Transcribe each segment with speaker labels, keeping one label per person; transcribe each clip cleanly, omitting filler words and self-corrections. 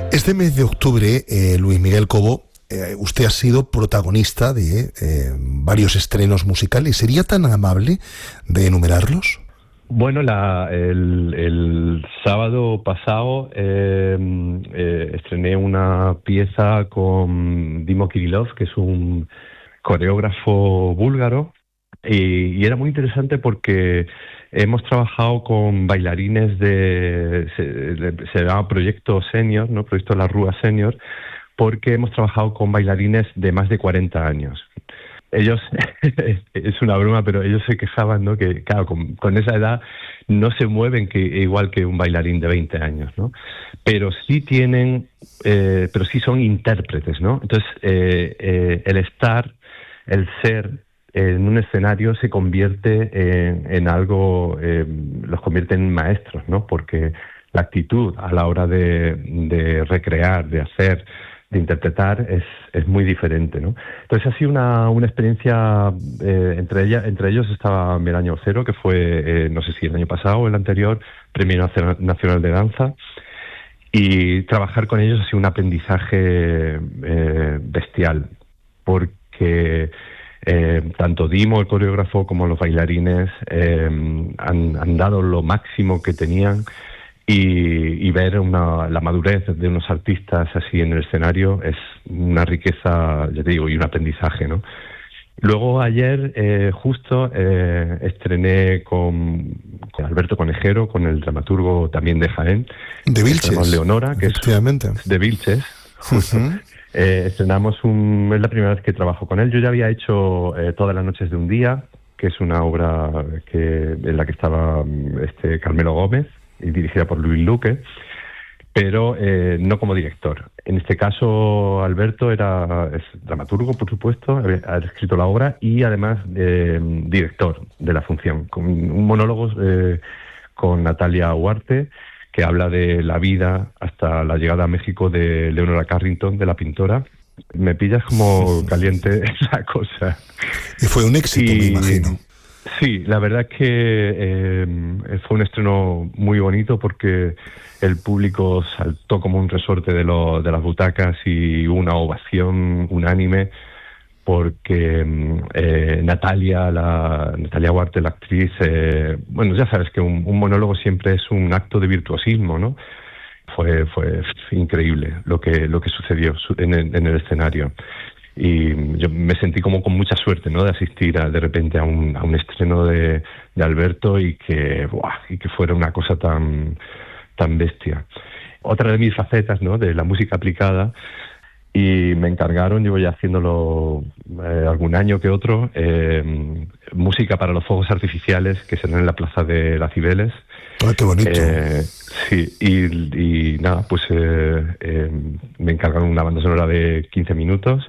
Speaker 1: Este mes de octubre, Luis Miguel Cobo, usted ha sido protagonista de varios estrenos musicales. ¿Sería tan amable de enumerarlos?
Speaker 2: Bueno, el sábado pasado estrené una pieza con Dimo Kirilov, que es un coreógrafo búlgaro, y era muy interesante porque hemos trabajado con bailarines se llama Proyecto Senior, ¿no? Proyecto La Rúa Senior, porque hemos trabajado con bailarines de más de 40 años. Ellos, es una broma, pero ellos se quejaban, ¿no? Que claro, con esa edad no se mueven igual que un bailarín de 20 años, ¿no? Pero sí pero sí son intérpretes, ¿no? Entonces, el estar, el ser en un escenario se convierte en algo, los convierte en maestros, ¿no? Porque la actitud a la hora de recrear, de hacer, de interpretar es muy diferente, ¿no? Entonces ha sido una experiencia, entre ellos estaba Melaño Cero, que fue, no sé si el año pasado o el anterior, Premio Nacional de Danza, y trabajar con ellos ha sido un aprendizaje bestial, porque tanto Dimo, el coreógrafo, como los bailarines han dado lo máximo que tenían, y ver la madurez de unos artistas así en el escenario es una riqueza, ya te digo, y un aprendizaje, ¿no? Luego ayer justo estrené con Alberto Conejero, con el dramaturgo también de Jaén,
Speaker 1: de Vilches,
Speaker 2: Leonora, que
Speaker 1: efectivamente.
Speaker 2: Es de Vilches, justo. Estrenamos es la primera vez que trabajo con él. Yo ya había hecho Todas las noches de un día, que es una obra en la que estaba Carmelo Gómez, y dirigida por Luis Luque, pero no como director. En este caso, Alberto es dramaturgo, por supuesto, ha escrito la obra y además director de la función, con un monólogo con Natalia Huarte, que habla de la vida hasta la llegada a México de Leonora Carrington, de la pintora. Me pillas como caliente esa cosa.
Speaker 1: Y fue un éxito, me imagino.
Speaker 2: Sí, la verdad es que fue un estreno muy bonito porque el público saltó como un resorte de las butacas y hubo una ovación unánime porque Natalia Huarte, la actriz, bueno, ya sabes que un monólogo siempre es un acto de virtuosismo, ¿no? Fue increíble lo que sucedió en el escenario. Y yo me sentí como con mucha suerte, ¿no? De asistir de repente a un estreno de Alberto y que fuera una cosa tan bestia. Otra de mis facetas, ¿no? De la música aplicada, y me encargaron, llevo ya haciéndolo algún año que otro, música para los fuegos artificiales que serán en la Plaza de las Cibeles.
Speaker 1: ¡Ay, qué bonito!
Speaker 2: Sí, y nada, pues me encargaron una banda sonora de 15 minutos.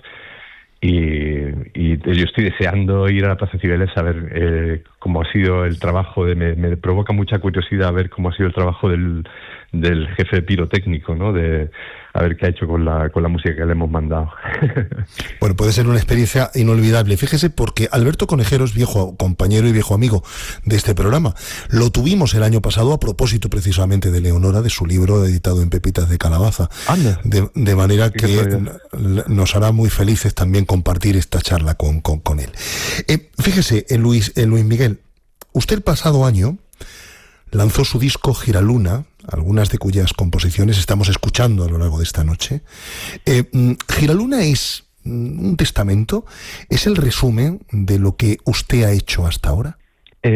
Speaker 2: Y yo estoy deseando ir a la Plaza de Cibeles a ver cómo ha sido el trabajo. Me provoca mucha curiosidad ver cómo ha sido el trabajo del jefe pirotécnico, ¿no? A ver qué ha hecho con la música que le hemos mandado.
Speaker 1: Bueno, puede ser una experiencia inolvidable. Fíjese, porque Alberto Conejero es viejo compañero y viejo amigo de este programa. Lo tuvimos el año pasado a propósito precisamente de Leonora, de su libro editado en Pepitas de Calabaza. De manera que nos hará muy felices también compartir esta charla con él. Fíjese, Luis Miguel, usted el pasado año lanzó su disco Giraluna, algunas de cuyas composiciones estamos escuchando a lo largo de esta noche. Giraluna es un testamento, es el resumen de lo que usted ha hecho hasta ahora.